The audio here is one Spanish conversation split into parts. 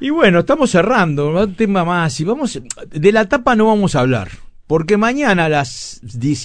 Y bueno, estamos cerrando un tema más. Y de la tapa no vamos a hablar, porque mañana a las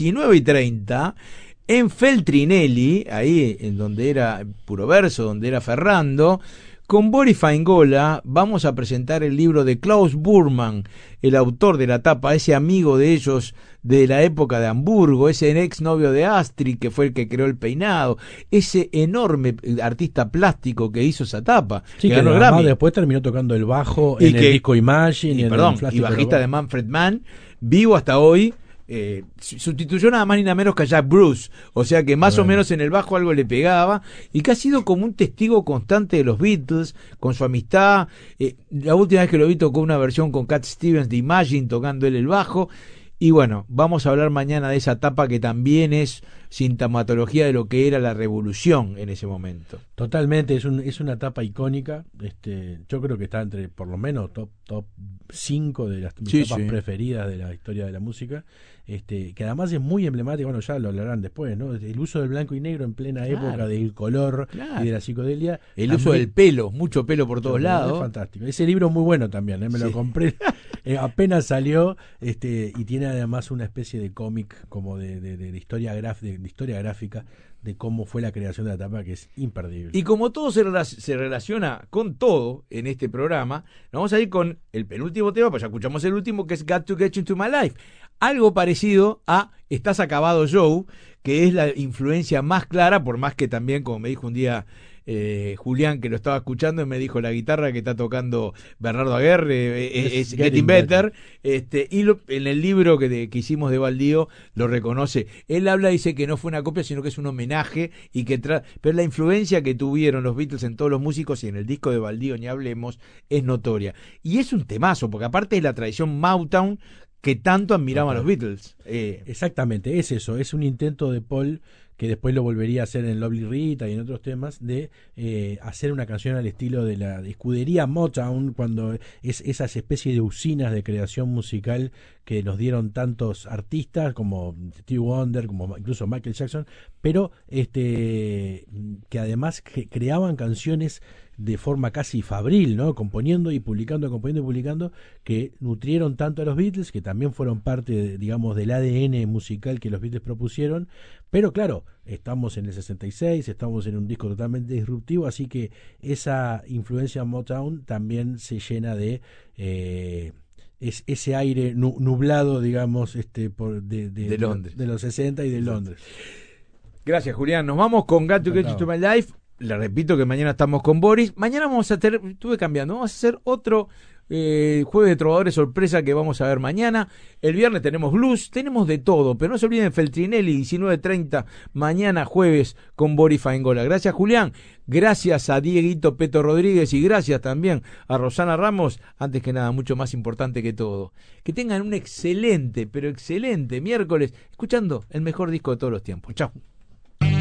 19:30 en Feltrinelli, ahí en donde era Puro Verso, donde era Ferrando, con Boris Faingola vamos a presentar el libro de Klaus Burman, el autor de la tapa, ese amigo de ellos de la época de Hamburgo, ese ex novio de Astrid que fue el que creó el peinado, ese enorme artista plástico que hizo esa tapa, sí, que ganó además Grammy. Después terminó tocando el bajo en el disco Imagine y bajista de Manfred Mann, vivo hasta hoy. Sustituyó nada más ni nada menos que a Jack Bruce, o sea que más o menos en el bajo algo le pegaba, y que ha sido como un testigo constante de los Beatles, con su amistad. La última vez que lo vi tocó una versión con Cat Stevens de Imagine, tocando él el bajo. Y bueno, vamos a hablar mañana de esa etapa que también es sintomatología de lo que era la revolución en ese momento. Totalmente, es una etapa icónica. Yo creo que está entre por lo menos top 5 de las etapas preferidas de la historia de la música. Que además es muy emblemática, bueno, ya lo hablarán después, ¿no? El uso del blanco y negro en plena época del color y de la psicodelia. El uso del pelo, mucho pelo por todos lados. Es fantástico. Ese libro es muy bueno también, me lo compré apenas salió, y tiene además una especie de cómic como de historia gráfica de cómo fue la creación de la tapa, que es imperdible. Y como todo se relaciona con todo en este programa, vamos a ir con el penúltimo tema, pues ya escuchamos el último, que es Got to Get You Into My Life. Algo parecido a Estás Acabado Joe, que es la influencia más clara, por más que también, como me dijo un día Julián, que lo estaba escuchando, y me dijo la guitarra que está tocando Bernardo Aguirre es Getting Better. En el libro que hicimos de Baldío lo reconoce. Él dice que no fue una copia, sino que es un homenaje, y que pero la influencia que tuvieron los Beatles en todos los músicos, y en el disco de Baldío ni hablemos, es notoria. Y es un temazo, porque aparte es la tradición Motown que tanto admiraban los Beatles. Exactamente, es eso, es un intento de Paul, que después lo volvería a hacer en Lovely Rita y en otros temas, de hacer una canción al estilo de la escudería Motown, cuando es esas especies de usinas de creación musical que nos dieron tantos artistas como Stevie Wonder, como incluso Michael Jackson, pero que además creaban canciones de forma casi fabril, ¿no? Componiendo y publicando, que nutrieron tanto a los Beatles, que también fueron parte, digamos, del ADN musical que los Beatles propusieron. Pero claro, estamos en el 66, estamos en un disco totalmente disruptivo, así que esa influencia Motown también se llena de ese aire nublado, digamos, de Londres, de los 60 y de Londres. Gracias, Julián. Nos vamos con Got to Get You to My Life. Le repito que mañana estamos con Boris. Mañana vamos a estuve cambiando, vamos a hacer otro jueves de trovadores sorpresa que vamos a ver mañana. El viernes tenemos blues, tenemos de todo, pero no se olviden Feltrinelli, 19:30, mañana jueves con Boris Faingola. Gracias, Julián. Gracias a Dieguito Peto Rodríguez, y gracias también a Rosana Ramos. Antes que nada, mucho más importante que todo, que tengan un excelente, pero excelente miércoles, escuchando el mejor disco de todos los tiempos. Chao.